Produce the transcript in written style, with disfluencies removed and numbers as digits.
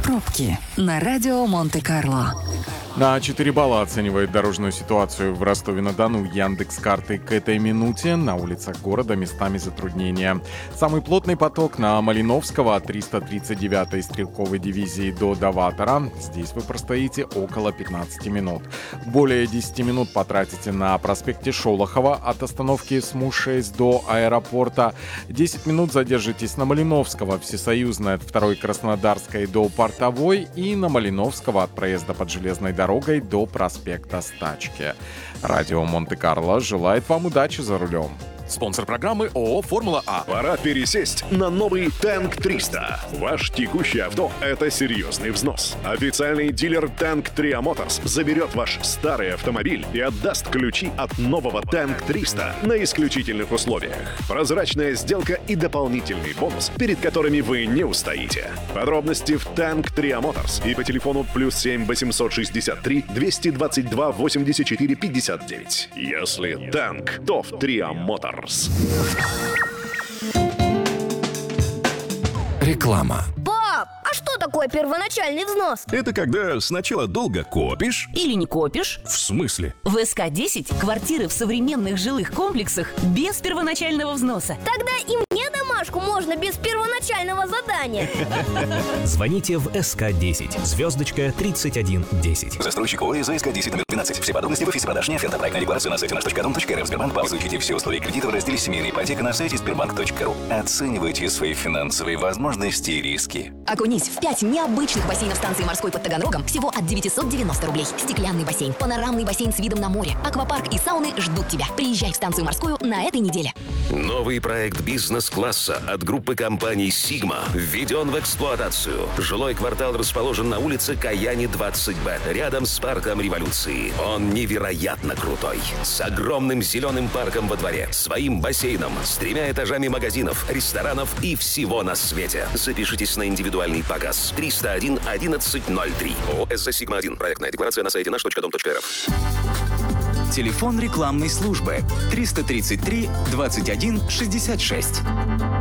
Пробки на радио Монте-Карло. На 4 балла оценивает дорожную ситуацию в Ростове-на-Дону Яндекс.Карты к этой минуте. На улицах города местами затруднения. Самый плотный поток на Малиновского от 339-й стрелковой дивизии до Доватора. Здесь вы простоите около 15 минут. Более 10 минут потратите на проспекте Шолохова от остановки СМУ-6 до аэропорта. 10 минут задержитесь на Малиновского, Всесоюзной от 2-й Краснодарской до Портовой и на Малиновского от проезда под железной дорогой до проспекта Стачки. Радио Монте-Карло желает вам удачи за рулем. Спонсор программы ООО «Формула А». Пора пересесть на новый Танк 300. Ваш текущее авто – это серьезный взнос. Официальный дилер Танк Tria Motors заберет ваш старый автомобиль и отдаст ключи от нового Танк 300 на исключительных условиях. Прозрачная сделка и дополнительный бонус, перед которыми вы не устоите. Подробности в Танк Tria Motors и по телефону +7 863 222 84 59. Если танк, то в Tria Motors. Реклама. Пап, а что такое первоначальный взнос? Это когда сначала долго копишь. Или не копишь? В смысле? В СК-10 квартиры в современных жилых комплексах без первоначального взноса. Тогда и мне домашку можно без первоначального задания. Звоните в СК-10, звездочка 3110. Застройщик ОС СК-10 номер 12. Все подробности в офисе продаж не оферта. Проектная декларация на сайте наш.дом.рф. Сбербанк. Изучите все условия кредита в разделе «Семейная ипотека» на сайте sberbank.ru. Оценивайте свои финансовые возможности и риски. Окунись в 5 необычных бассейнов станции морской под Таганрогом всего от 990 рублей. Стеклянный бассейн, панорамный бассейн с видом на море, аквапарк и сауны ждут тебя. Приезжай в станцию морскую на этой неделе. Новый проект бизнес-класса от группы компаний «Сигма» введен в эксплуатацию. Жилой квартал расположен на улице Каяни, 20Б, рядом с парком Революции. Он невероятно крутой. С огромным зеленым парком во дворе, своим бассейном, с 3 этажами магазинов, ресторанов и всего на свете. Запишитесь на индивидуальный показ. 301 1103. ОС «Сигма-1». Проектная декларация на сайте наш.дом.рф. Телефон рекламной службы 333 21 66.